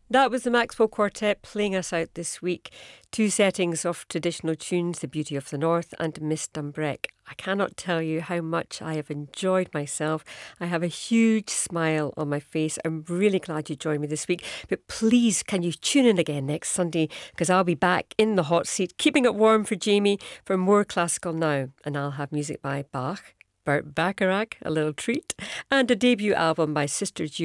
That was the Maxwell Quartet playing us out this week. Two settings of traditional tunes, The Beauty of the North and Miss Dumbreck. I cannot tell you how much I have enjoyed myself. I have a huge smile on my face. I'm really glad you joined me this week. But please, can you tune in again next Sunday? Because I'll be back in the hot seat, keeping it warm for Jamie for more Classical Now. And I'll have music by Bach, Burt Bacharach, a little treat, and a debut album by Sister Geo